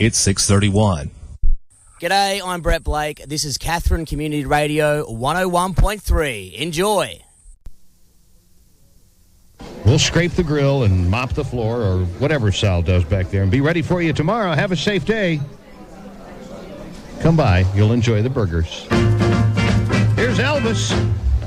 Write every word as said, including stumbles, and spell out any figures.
It's six thirty-one. G'day, I'm Brett Blake. This is Catherine Community Radio one oh one point three. Enjoy. We'll scrape the grill and mop the floor or whatever Sal does back there and be ready for you tomorrow. Have a safe day. Come by. You'll enjoy the burgers. Here's Elvis.